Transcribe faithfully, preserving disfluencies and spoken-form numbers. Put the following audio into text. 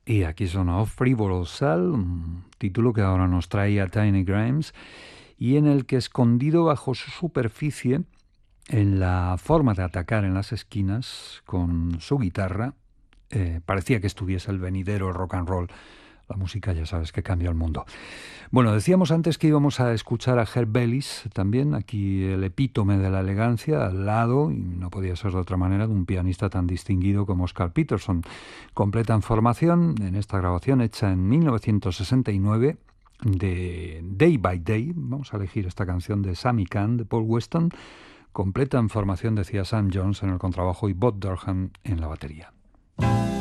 Y aquí sonó Frivolous Cell, un título que ahora nos trae a Tiny Grimes y en el que, escondido bajo su superficie, en la forma de atacar en las esquinas con su guitarra, eh, parecía que estuviese el venidero rock and roll. La música, ya sabes, que cambia el mundo. Bueno, decíamos antes que íbamos a escuchar a Herb Ellis, también aquí el epítome de la elegancia, al lado, y no podía ser de otra manera, de un pianista tan distinguido como Oscar Peterson. Completa en formación en esta grabación hecha en mil novecientos sesenta y nueve de Day by Day. Vamos a elegir esta canción de Sammy Cahn, de Paul Weston. Completa en formación, decía Sam Jones en el contrabajo y Bob Durham en la batería.